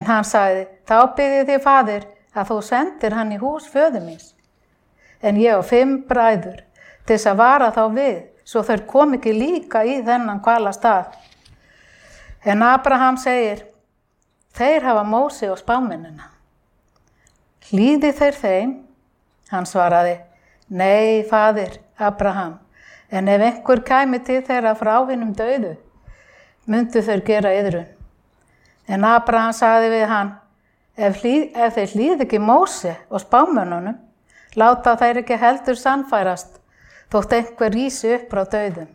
En hann sagði, þá bið ég þig, faðir, að þú sendir hann í hús föður míns. En ég á 5 bræður til þess að vara þá við, svo þeir kom ekki líka í þennan hvalastað. En Abraham segir, þeir hafa Móse og spámennina. Hlýði þeir þeim? Hann svaraði, nei, faðir Abraham, en ef einhver kæmi til þeirra frá hinum dauðu, myndu þeir gera iðrun. En Abraham sagði við hann, ef þeir hlýði ekki Móse og spámennunum, láta þeir ekki heldur sannfærast, þótt einhver rísi upp frá dauðum.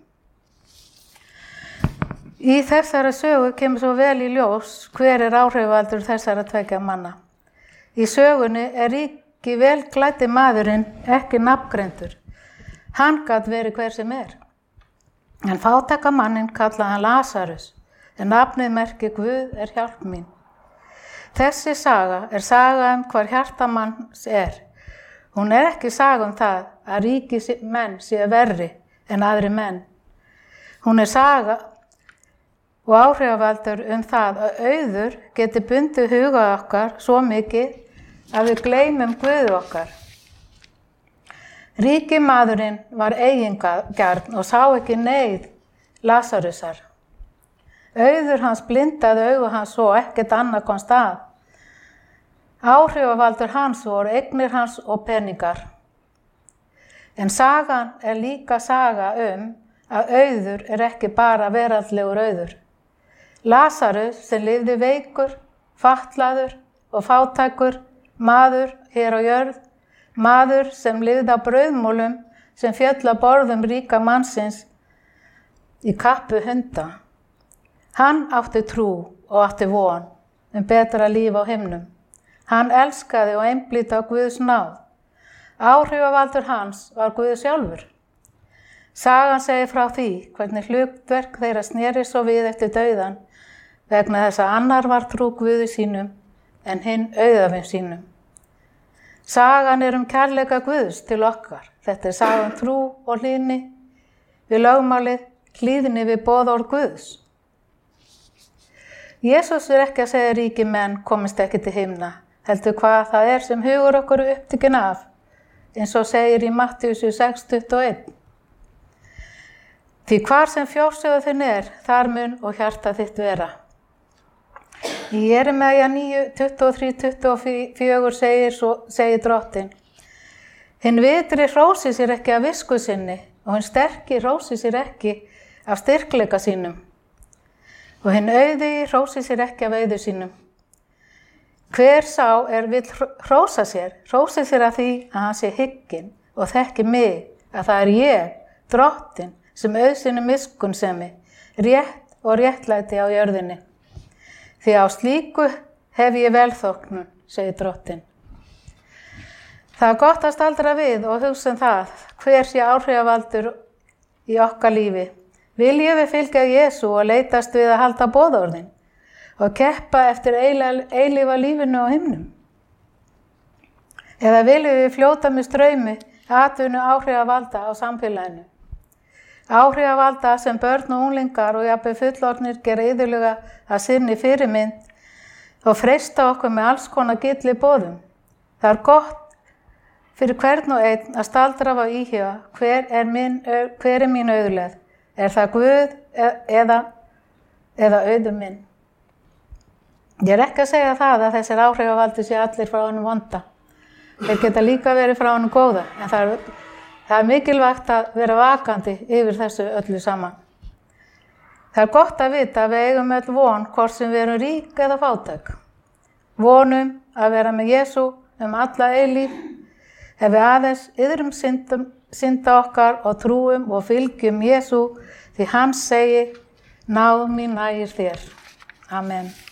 Í þessari sögu kemur svo vel í ljós hver áhrifavaldur þessara 2 manna. Í sögunni ríki vel klæddi maðurinn ekki nafngreindur. Hann gat verið hver sem En fátæka manninn kallaði hann Lasarus, en nafnið merki Guð hjálp mín. Þessi saga saga hvar hjarta manns Hún ekki saga það að ríki menn séu verri en aðri menn. Hún saga og áhrifavaldur það að auður geti bundið huga okkar svo mikið að við gleymum Guð okkar. Ríki maðurinn var eigingjarn og sá ekki neyð Lasarusar. Auður hans blindaði augu hans svo ekkert annað komst að. Áhrifavaldur hans voru eignir hans og peningar. En sagan líka saga að auður ekki bara veraldlegur auður. Lasarus sem lifði veikur, fatlaður og fátækur, maður hér á jörð, maður sem lifði á brauðmúlum sem féll á borðum ríka mannsins í kappu hunda. Hann átti trú og átti von betra líf á himnum. Hann elskaði og einblíti á Guðs náð. Áhrifavaldur hans var Guð sjálfur. Sagan segir frá því hvernig hlutverk þeirra sneri svo við eftir dauðan vegna þess að annar var trú Guði sínum en hinn auðavin sínum. Sagan kærleika Guðs til okkar. Þetta sagan trú og hlýðni við lögmálið, hlýðni við boðorð Guðs. Jesús ekki að segja ríki menn komist ekki til himna, heldur hvað það sem hugur okkur upptekinn af, eins og segir í Matthews 6:21. Því hvar sem fjársjóður þinn þar mun og hjarta þitt vera. Í Jeremíja 9:23-24 segir drottinn, hinn vitri hrósi sér ekki af visku sinni og hinn sterki hrósi sér ekki af styrkleika sínum. Og hinn auði hrósi sér ekki af auði sínum. Hver sá vill hrósa sér af því að hann sé hygginn og þekki mig, að það ég, drottinn, sem auðsinni miskunnsemi, rétt og réttlæti á jörðinni. Því á slíku hef ég velþóknun, segir drottinn. Það gott að staldra við og hugsa það, hver sé áhrifavaldur í okkar lífi. Viljum við fylgja Jesú og leitast við að halda boðorðin og keppa eftir eilífa lífinu á himnum? Eða viljum við fljóta með straumi atvinnu áhrifavalda á samfélaginu? Áhrifavalda sem börn og unglingar og jafnvel fullorðnir gera iðulega að sinni fyrirmynd og freista okkur með alls konar gilli boðum. Það gott fyrir hvern og einn að staldra á íhuga hver mín auðlegð. Það Guð eða auður minn? Ég ekki að segja það að þessir áhrifavaldir sé allir frá honum vonda. Þeir geta líka verið frá honum góða, en það mikilvægt að vera vakandi yfir þessu öllu saman. Það gott að vita að við eigum öll von hvort sem við erum rík eða fátæk. Vonum að vera með Jesú alla eilíf, ef við aðeins iðrum synda okkar og trúum og fylgjum Jesú, því hann segir, náð mín nægir þér. Amen.